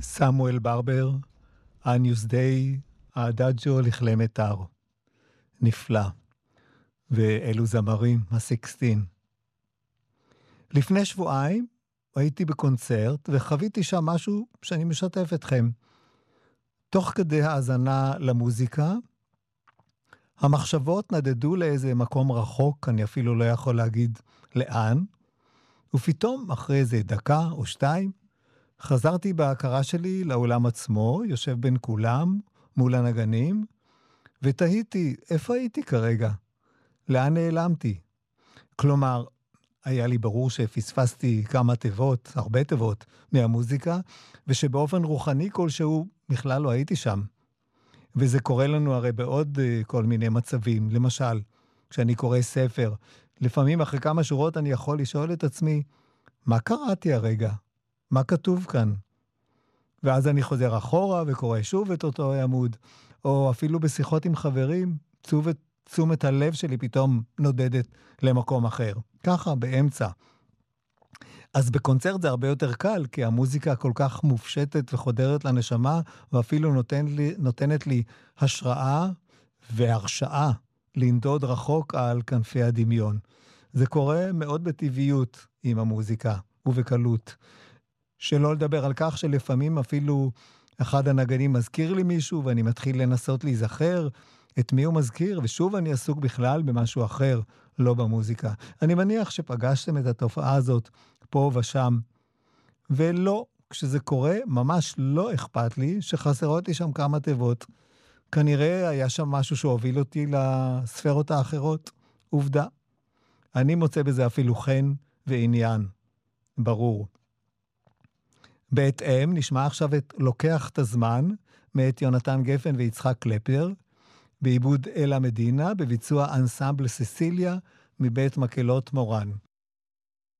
סמואל ברבר, אניוס דיי, האדאג'ו לכלי מיתר. נפלא. ואלו זמרים, הסיקסטין. לפני שבועיים הייתי בקונצרט וחוויתי שם משהו שאני משתף אתכם. תוך כדי האזנה למוזיקה, המחשבות נדדו לאיזה מקום רחוק, אני אפילו לא יכול להגיד לאן, ופתאום אחרי איזה דקה או שתיים, חזרתי בהכרה שלי לאולם עצמו, יושב בין כולם, מול הנגנים, ותהיתי, איפה הייתי כרגע? לאן נעלמתי? כלומר, היה לי ברור שפספסתי כמה תיבות, הרבה תיבות, מהמוזיקה, ושבאופן רוחני כלשהו בכלל לא הייתי שם. וזה קורה לנו הרי בעוד כל מיני מצבים. למשל, כשאני קורא ספר, לפעמים אחרי כמה שורות אני יכול לשאול את עצמי, מה קראתי הרגע? מה כתוב כאן? ואז אני חוזר אחורה וקורא שוב את אותו עמוד, או אפילו בשיחות עם חברים, תשומת הלב שלי פתאום נודדת למקום אחר. ככה, באמצע. אז בקונצרט זה הרבה יותר קל, כי המוזיקה כל כך מופשטת וחודרת לנשמה, ואפילו נותנת לי השראה והרשאה לנדוד רחוק על כנפי הדמיון. זה קורה מאוד בטבעיות עם המוזיקה ובקלות. שלא לדבר על כך שלפעמים אפילו אחד הנגנים מזכיר לי מישהו, ואני מתחיל לנסות להיזכר את מי הוא מזכיר, ושוב אני עסוק בכלל במשהו אחר, לא במוזיקה. אני מניח שפגשתם את התופעה הזאת פה ושם, ולא, כשזה קורה, ממש לא אכפת לי שחסרות לי שם כמה תיבות. כנראה היה שם משהו שהוביל אותי לספרות האחרות. עובדה. אני מוצא בזה אפילו חן ועניין. ברור. בהתאם, נשמע עכשיו את לוקח את הזמן, מאת יונתן גפן ויצחק קלפר, בעיבוד אלה מדינה, בביצוע אנסמבל ססיליה, מבית מקהלות מורן.